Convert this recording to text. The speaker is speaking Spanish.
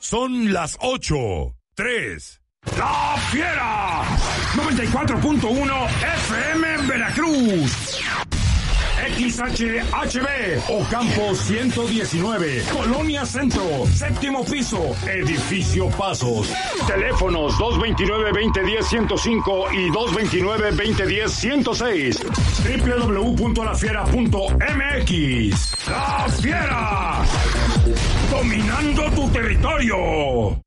Son las 8:03. ¡La Fiera! 94.1 FM en Veracruz. XHHB, Ocampo 119, Colonia Centro, séptimo piso, Edificio Pasos. Teléfonos 229-2010-105 y 229-2010-106. www.lafiera.mx. ¡La Fiera! Dominando tu territorio.